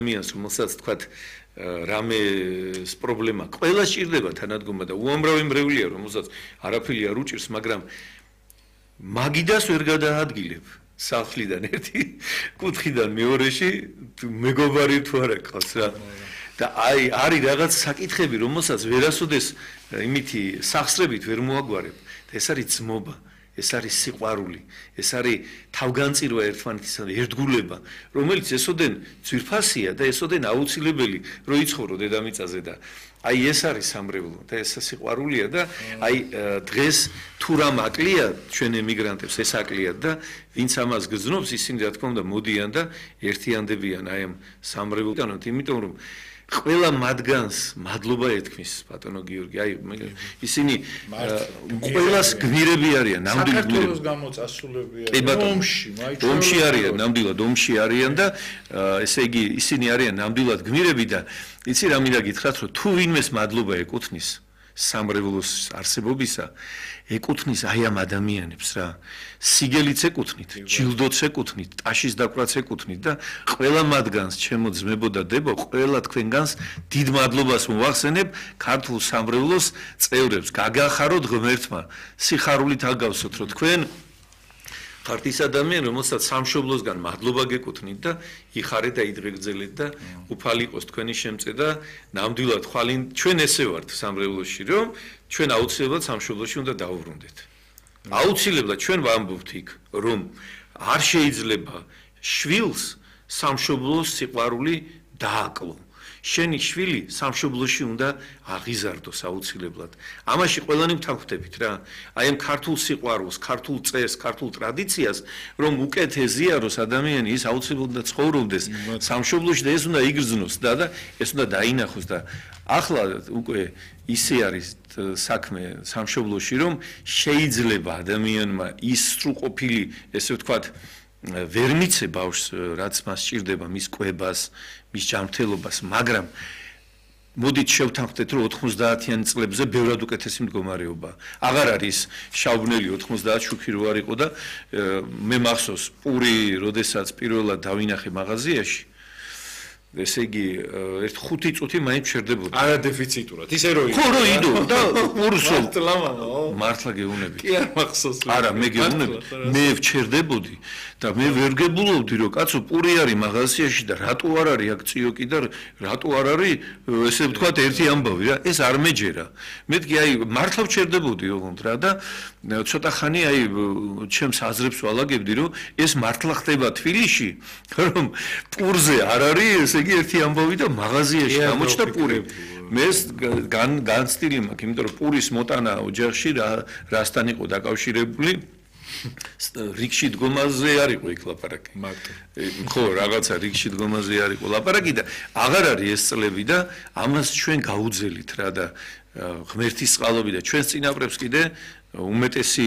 ადამიანს რომელსაც თქვათ რამეს პრობლემა ყველა სჭირდება თანადგომა და უამრავი მრევლია რომელსაც არაფერი არ უჭირს მაგრამ მაგიდას ვერ გადაადგილებ სახლიდან ერთი კუთხიდან მეორეში მეგობარი თუ არა ყავს რა და არის რაღაც საკითხები რომელსაც ვერასოდეს იმითი სახსრებით ვერ მოაგვარებ და ეს არის ძმობა ეს არის სიყვარული, ეს არის თავგანწირვა ერთმანეთისგან, ერთგულება, რომელიც ესოდენ ძვირფასია და ესოდენ აუცილებელი, რომ იცხოვრო დედამიწაზე და აი ეს არის სამრევლო და ეს სიყვარულია და აი დღეს თუ რამ აკლია ჩვენ ემიგრანტებს ეს აკლია და ვინც ამას გრძნობს ისინი რა თქმა უნდა მოდიან და ერთიანდებიან აი ამ სამრევლოდან, იმიტომ რომ ყველა მათგანს მადლობა ეთქმის ბატონო გიორგი აი ისინი ყველას გმირები არიან ნამდვილად საქართველოს გამოწასულებია ომში არიან ნამდვილად ომში არიან და ესე იგი ისინი არიან ნამდვილად გმირები და იცი რა მინდა გითხრათ რომ თუ ვინმეს მადლობა ეკუთვნის სამრევლოს არსებობისა ეკუთვნის აი ამ ადამიანებს რა სიგელიც ეკუთვნით ჯილდოც ეკუთვნით ტაშის დაკვრაც ეკუთვნით და ყველა მათგანს ჩემო ძმებო და დებო ყველა თქვენგანს დიდ მადლობას მოვახსენებ ქართულ სამრევლოს წევრებს გაგახაროთ ღმერთმა სიხარულით აგავსოთ რომ თქვენ ხართ ის ადამიანი რომელსაც სამშობლოსგან მადლობა გეკუთვნით და იხარეთ და იდღეგრძელეთ და უფალი იყოს თქვენი შემწე და ნამდვილად ხვალინ ჩვენ ესე ვართ სამრევლოში რომ ჩვენ აუცილებლად სამშობლოში უნდა დავუბრუნდეთ აუცილებლად ჩვენ ვამბობთ იქ რომ არ შეიძლება შვილს სამშობლოს სიყვარული დააკლო შენი შვილი სამშობლოში უნდა აღიზარდოს აუცილებლად ამაში ყველანი ვთანხმდებით რა აი ამ ქართულ სიყვარულს ქართულ წერს ქართულ ტრადიციას რომ უკეთ ეზიაროს ადამიანი ის აუცილებლად უნდა ცხოვრობდეს სამშობლოში და ეს უნდა იგრძნოს და ეს უნდა დაინახოს და ახლა უკვე ისე არის საქმე სამშობლოში რომ შეიძლება ადამიანმა ის სრულყოფილი ესე ვთქვათ ვერ მიცე ბავშვს რაც მას სჭირდება მის კვებას მის ჯანმრთელობას მაგრამ მოდით შევთანხმდეთ რომ 90-იან წლებზე ბევრად უკეთესი მდგომარეობა აღარ არის შავბნელი 90 შუქი რო არ იყო და მე მახსოვს პური როდესაც პირველად დავინახე მაღაზიაში ესე იგი 1-5 წუთი მაინც შერდებოდა არა დეფიციტურად ისე რო ხო რო idო და პურსო მართლა გეუნები კი არ მახსოვს არა მე გეუნები მე ვჩერდებოდი და მე ვერ გებულობდი რომ კაცო პური არის მაღაზიაში და რატო არ არის აქციოკი და რატო არ არის ესე ვთქვათ ერთი ამბავი რა ეს არ მეჯერა მეთქი აი მართლა ვჩერდებოდი ოღონდ რა და ცოტა ხანი აი ჩემს აზრებს ვალაგებდი რომ ეს მართლა ხდება თბილისში რომ პურზე არ არის ესე იგი ერთი ამბავი და მაღაზიაში გამოჩნდა პური მე განცდილი მაქვს იმიტომ რომ პურის მოტანა ოჯახში რასთან იყო დაკავშირებული რიგში დგომაზე არ იყო იქ ლაპარაკი ხო რაღაცა რიგში დგომაზე არ იყო ლაპარაკი და აღარ არის ეს წლები და ამას ჩვენ გაუძელით რა და ღმერთის წყალობით და ჩვენს წინაპრებს კიდე უმეტესი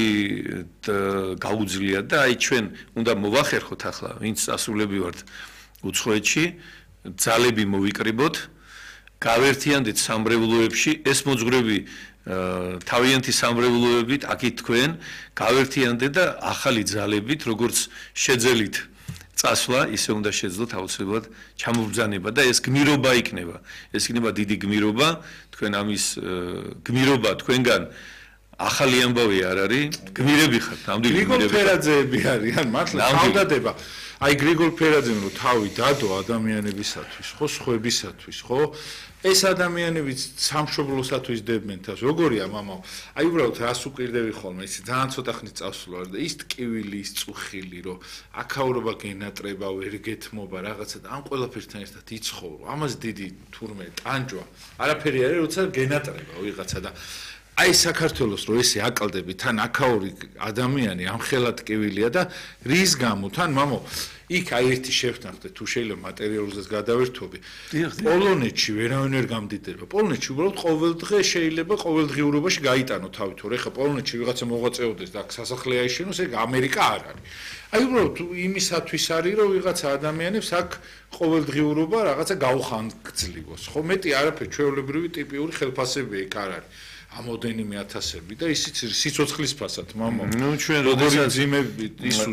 გაუძლია და აი ჩვენ უნდა მოვახერხოთ ახლა ვინც ასულები ვართ უცხოეთში ძალები მოვიკრიბოთ გავერთიანდეთ სამრევლოებში ეს მოძღვრები თავიანთი სამრევლოებით აქეთ თქვენ გავერთიანდეთ და ახალი ძალებით როგორც შეძელით წასვლა ისე უნდა შეძლოთ აუცილებლად ჩამობრძანება და ეს გმირობა იქნება ეს იქნება დიდი გმირობა თქვენ ამის გმირობა თქვენგან ახალი ამბავი არ არის გმირები ხართ ნამდვილი გრიგოლ ფერაძეები არიან მართლა თავდადება აი გრიგოლ ფერაძემ რო თავი დადო ადამიანებისათვის ხო სხვებისათვის ხო ეს ადამიანებიც სამშობლოსათვის დებენ თავს როგორია მამაო აი უბრალოდ რას უყირდები ხოლმე ის ძალიან ცოტა ხნით წავსვლა და ის ტკივილი ის წუხილი რომ აქაურობა გენატრება ვერ გეთმობა რაღაცა და ამ ყველაფერთან ერთად იცხოვრო ამას დიდი თურმე ტანჯვა არაფერი არის როცა გენატრება ვიღაცა და აი საქართველოს რო ესე აკლდები თან აქაური ადამიანი ამხელა ტკივილია და რის გამო თან მამო იქ აი ერთი შევთანხმდეთ თუ შეიძლება მატერიალურზეც გადავერთვები პოლონეთში ვერავინ ვერ გამდიდრება პოლონეთში უბრალოდ ყოველდღე შეიძლება ყოველდღიურობაში გაიტანო თავი თორე ხა პოლონეთში ვიღაცა მოღვაწეობდეს და აქ სასახლე აიშენოს ეგ ამერიკა არ არის აი უბრალოდ იმისათვის არის რომ ვიღაცა ადამიანებს აქ ყოველდღიურობა რაღაცა გაუხანგრძლივოს ხო მეტი არაფერი ჩვეულებრივი ტიპიური ხელფასები იქ არ არის ამოდენიმე ათასები და ისიც სიცოცხლის ფასად მამო ნუ ჩვენ როდესაც ძიმები ის